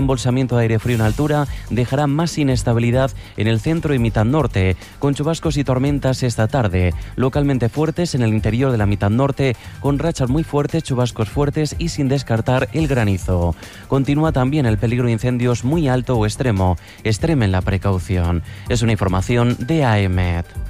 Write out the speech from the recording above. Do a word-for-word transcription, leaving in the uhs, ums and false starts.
embolsamiento de aire frío en altura dejará más inestabilidad en el centro y mitad norte, con chubascos y tormentas esta tarde, localmente fuertes en el interior de la mitad norte, con rachas muy fuertes, chubascos fuertes y sin descartar el granizo. Continúa también el peligro de incendios muy alto o extremo. Extremen la precaución. Es una información de A E M E T.